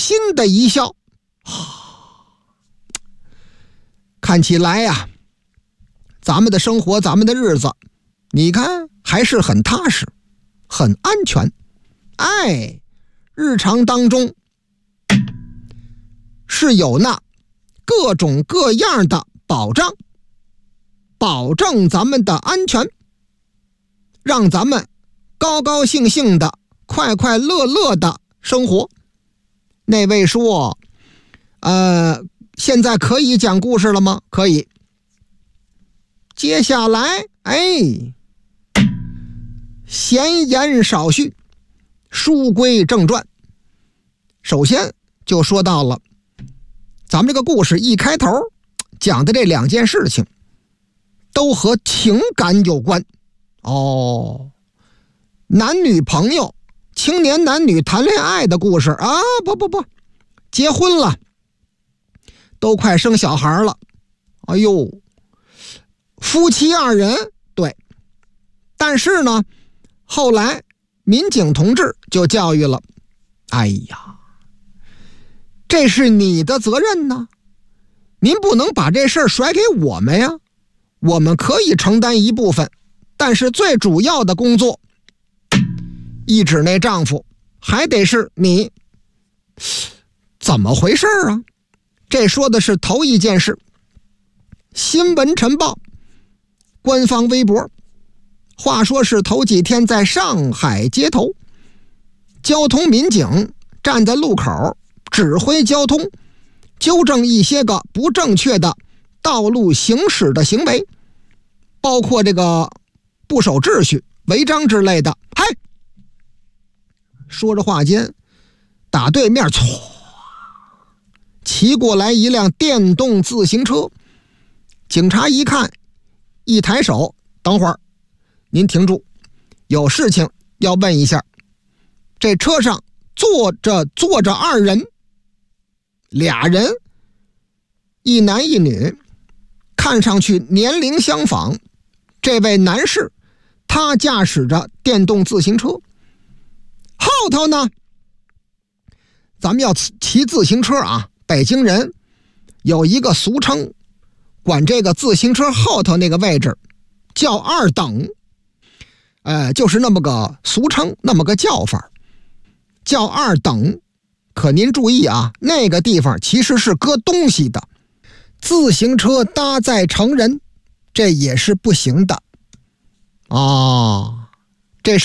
心的一笑，看起来呀，咱们的生活，咱们的日子，你看还是很踏实，很安全。哎，日常当中是有那各种各样的保障，保证咱们的安全，让咱们高高兴兴的、快快乐乐的生活。那位说，现在可以讲故事了吗？可以。接下来，闲言少叙，书归正传。首先就说到了咱们这个故事一开头讲的这两件事情都和情感有关。男女朋友，青年男女谈恋爱的故事啊，不，结婚了，都快生小孩了。哎呦，夫妻二人，对。但是呢，后来民警同志就教育了，哎呀，这是你的责任呢，您不能把这事儿甩给我们呀，我们可以承担一部分，但是最主要的工作，一指那丈夫，还得是你。怎么回事啊？这说的是头一件事。新闻晨报官方微博，话说是头几天在上海街头，交通民警站在路口指挥交通，纠正一些个不正确的道路行驶的行为，包括这个不守秩序、违章之类的。嗨，说着话间，打对面骑过来一辆电动自行车，警察一看，一抬手，等会儿，您停住，有事情要问一下。这车上坐着二人，俩人，一男一女，看上去年龄相仿。这位男士，他驾驶着电动自行车，后头呢，咱们要骑自行车啊，北京人有一个俗称，管这个自行车后头那个位置叫二等，就是那么个俗称，那么个叫法，叫二等。可您注意啊，那个地方其实是搁东西的，自行车搭载成人，这也是不行的。